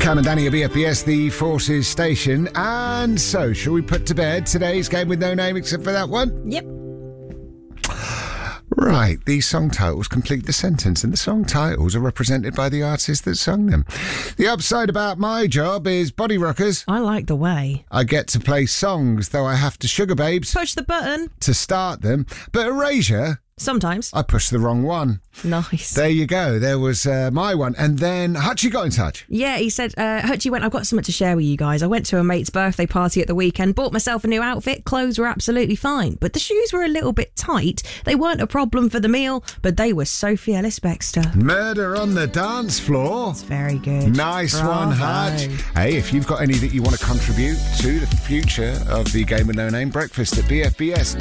Cam and Danny at BFBS, the Forces station. And so, shall we put to bed today's game with no name except for that one? Yep. Right, these song titles complete the sentence, and the song titles are represented by the artist that sung them. The upside about my job is body rockers. I like the way. I get to play songs, though I have to sugar babes Push the button. to start them. But Erasure, Sometimes. I pushed the wrong one. Nice. There you go. There was my one. And then Hutchie got in touch. Yeah, he said, Hutchie went, I've got something to share with you guys. I went to a mate's birthday party at the weekend, bought myself a new outfit. Clothes were absolutely fine, but the shoes were a little bit tight. They weren't a problem for the meal, but they were Sophie Ellis-Bextor. Murder on the dance floor. It's very good. Nice Bravo. one, Hutch. Hey, if you've got any that you want to contribute to the future of the Game with No Name, breakfast at bfbs.co.uk.